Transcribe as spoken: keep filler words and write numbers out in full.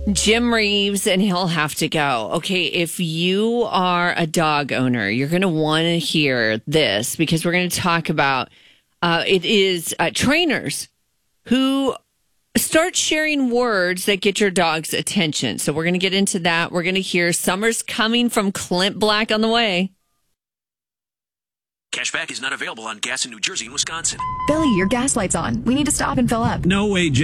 Jim Reeves, and he'll have to go. Okay, if you are a dog owner, you're going to want to hear this because we're going to talk about uh, it is uh, trainers who start sharing words that get your dog's attention. So we're going to get into that. We're going to hear Summer's Coming from Clint Black on the way. Cashback is not available on gas in New Jersey and Wisconsin. Billy, your gas light's on. We need to stop and fill up. No way,